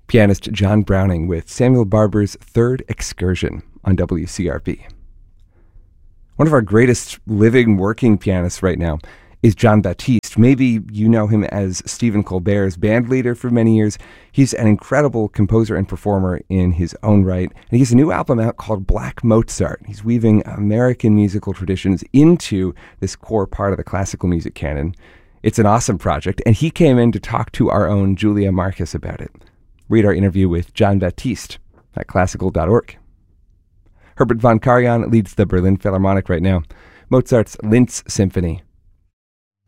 Pianist John Browning with Samuel Barber's Third Excursion on WCRB. One of our greatest living, working pianists right now is Jon Batiste. Maybe you know him as Stephen Colbert's band leader for many years. He's an incredible composer and performer in his own right. And he has a new album out called Black Mozart. He's weaving American musical traditions into this core part of the classical music canon. It's an awesome project, and he came in to talk to our own Julia Marcus about it. Read our interview with Jon Batiste at classical.org. Herbert von Karajan leads the Berlin Philharmonic right now. Mozart's Linz Symphony